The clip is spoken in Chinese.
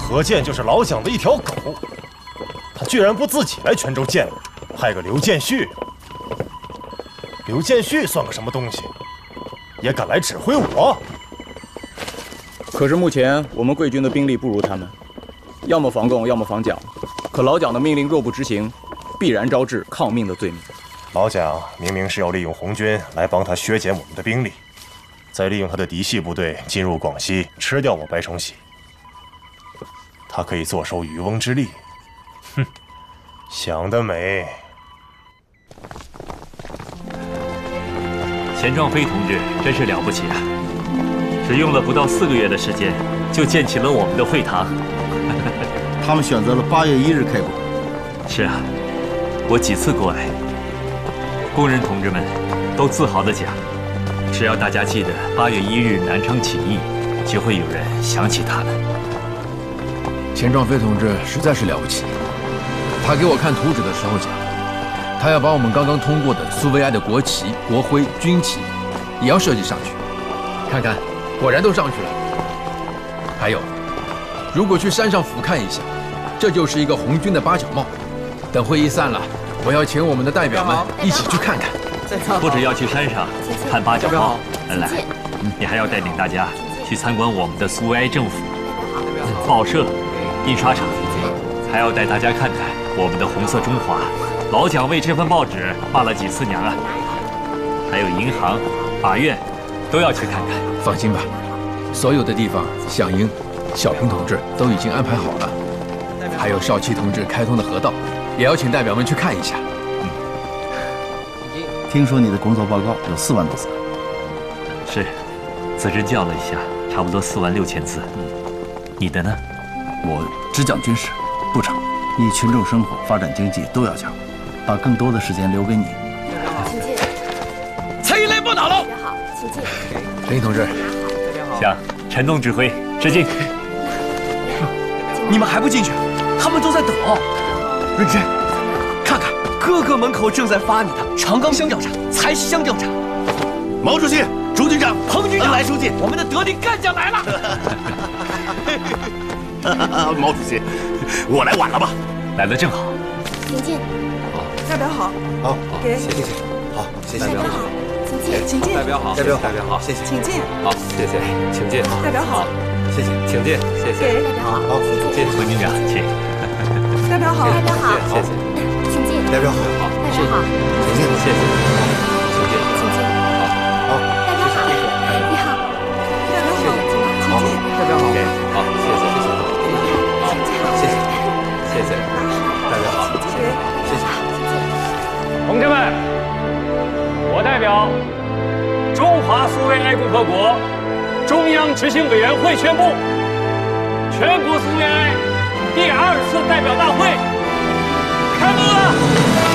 何健就是老蒋的一条狗，他居然不自己来泉州见我，派个刘建旭。刘建旭算个什么东西，也敢来指挥我？ 可是目前我们贵军的兵力不如他们，要么防共，要么防蒋。可老蒋的命令若不执行，必然招致抗命的罪名。 老蒋明明是要利用红军来帮他削减我们的兵力，再利用他的嫡系部队进入广西，吃掉我白崇禧。他可以坐收渔翁之利。哼，想得美！ 钱壮飞同志真是了不起啊！只用了不到4个月的时间，就建起了我们的会堂。 他们选择了8月1日开工。 是啊，我几次过来，工人同志们都自豪地讲，只要大家记得8月1日南昌起义，就会有人想起他们。 钱壮飞同志实在是了不起，他给我看图纸的时候讲，他要把我们刚刚通过的苏维埃的国旗、国徽、军旗也要设计上去。看看，果然都上去了。还有，如果去山上俯瞰一下，这就是一个红军的8角帽。等会议散了，我要请我们的代表们一起去看看。 不只要去山上看8角帽，来，你还要带领大家去参观我们的苏维埃政府、报社、印刷厂，还要带大家看看我们的红色中华。老蒋为这份报纸骂了几次娘啊！还有银行、法院，都要去看看。 放心吧，所有的地方响应小平同志都已经安排好了，还有少奇同志开通的河道，也要请代表们去看一下。 听说你的工作报告有4万多字。 是，字斟校了一下，差不多4万6千字。你的呢？ 我只讲军事，不成。你群众生活、发展经济都要讲，把更多的时间留给你。 请进。 蔡英来报道了。 特别好，请进。 林同志， 向陈东指挥致敬。 你们还不进去？他们都在等。润之，看看各个门口正在发你的长冈乡调查、柴溪乡调查。 毛主席、朱军长、 彭军长、 来书记， 我们的得力干将来了。 毛主席，我来晚了吧？ 来得正好。 请进。 代表好。 好， 给。 谢谢。好，谢谢。 代表好，请进。 请进。 代表好，代表好，谢谢。 请进。 好，谢谢，请进。 代表好， 谢谢， 请进，谢谢。 给。代表好， 好， 请进。 彭军长，请。 代表好， 代表好， 谢谢。 请进。 代表好， 好， 代表好， 请进，谢谢。请进， 请进。 好， 代表好，你好。 代表好，请进。 代表好，好，谢谢，谢谢。好，谢谢，谢谢。代表好，谢谢。 同志们，我代表中华苏维埃共和国中央执行委员会宣布，全国苏维埃第2次代表大会开幕了。